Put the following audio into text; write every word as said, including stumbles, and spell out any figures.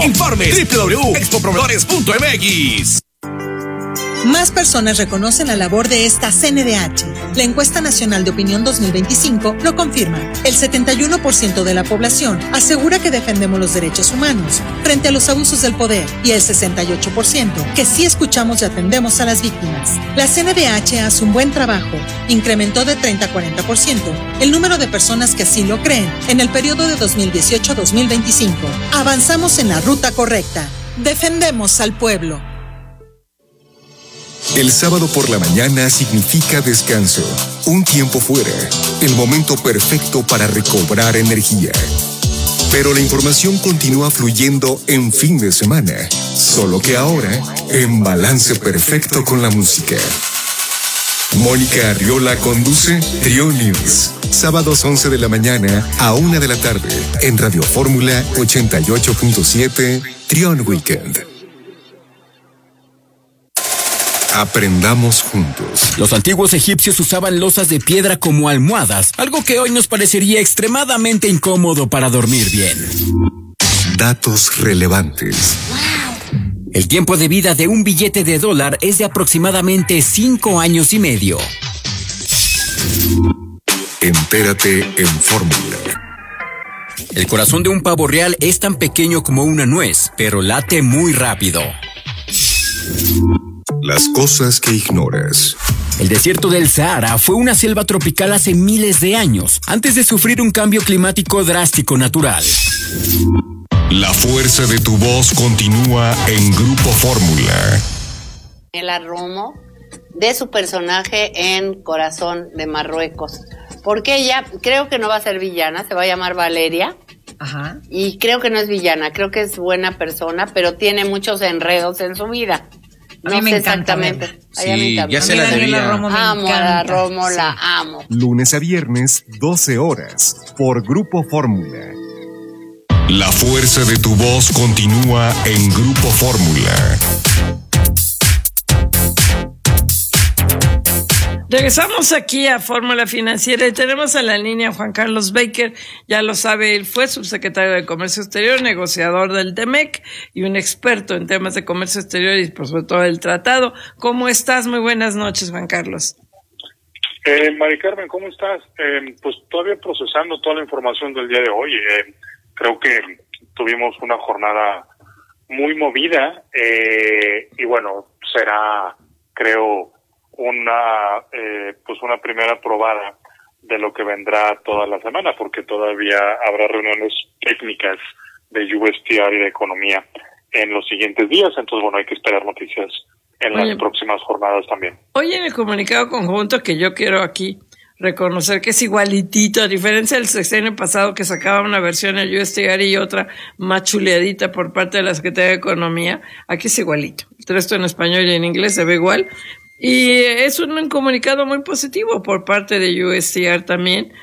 Informe doble u doble u doble u punto expo proveedores punto m x. Más personas reconocen la labor de esta C N D H. La encuesta nacional de opinión dos mil veinticinco lo confirma. El setenta y uno por ciento de la población asegura que defendemos los derechos humanos frente a los abusos del poder y el sesenta y ocho por ciento que sí escuchamos y atendemos a las víctimas. La C N D H hace un buen trabajo. Incrementó de treinta a cuarenta por ciento el número de personas que así lo creen en el periodo de dos mil dieciocho a dos mil veinticinco. Avanzamos en la ruta correcta. Defendemos al pueblo. El sábado por la mañana significa descanso, un tiempo fuera, el momento perfecto para recobrar energía. Pero la información continúa fluyendo en fin de semana, solo que ahora en balance perfecto con la música. Mónica Arriola conduce Trio News, sábados once de la mañana a una de la tarde, en Radio Fórmula ochenta y ocho punto siete, Trión Weekend. Aprendamos juntos. Los antiguos egipcios usaban losas de piedra como almohadas, algo que hoy nos parecería extremadamente incómodo para dormir bien. Datos relevantes. El tiempo de vida de un billete de dólar es de aproximadamente cinco años y medio. Entérate en Fórmula. El corazón de un pavo real es tan pequeño como una nuez, pero late muy rápido. Las cosas que ignoras. El desierto del Sahara fue una selva tropical hace miles de años, antes de sufrir un cambio climático drástico natural. La fuerza de tu voz continúa en Grupo Fórmula. Daniela Romo, de su personaje en Corazón de Marruecos. Porque ella, creo que no va a ser villana, se va a llamar Valeria. Ajá. Y creo que no es villana, creo que es buena persona, pero tiene muchos enredos en su vida. A mí No me sé encanta exactamente. Sí, ya se A mí la Daniela debía. Romo me Amo a la encanta. Romo, Sí. la amo. Lunes a viernes, doce horas, por Grupo Fórmula. La fuerza de tu voz continúa en Grupo Fórmula. Regresamos aquí a Fórmula Financiera y tenemos a la línea Juan Carlos Baker. Ya lo sabe, él fue subsecretario de Comercio Exterior, negociador del T M E C y un experto en temas de comercio exterior y por sobre todo el tratado. ¿Cómo estás? Muy buenas noches, Juan Carlos. Eh, Mari Carmen, ¿cómo estás? Eh, pues todavía procesando toda la información del día de hoy. Eh, creo que tuvimos una jornada muy movida eh, y bueno, será, creo, una eh, pues una primera probada de lo que vendrá toda la semana, porque todavía habrá reuniones técnicas de U S T R y de economía en los siguientes días, entonces bueno, hay que esperar noticias en Oye, las próximas jornadas también. Hoy en el comunicado conjunto, que yo quiero aquí reconocer que es igualitito, a diferencia del sexenio pasado que sacaba una versión el U S T R y otra más chuleadita por parte de la Secretaría de Economía, aquí es igualito, el resto en español y en inglés se ve igual. Y es un comunicado muy positivo por parte de U S T R también,